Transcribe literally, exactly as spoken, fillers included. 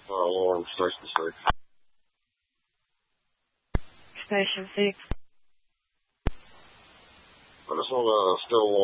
alarm, station six. Station six. I just want to still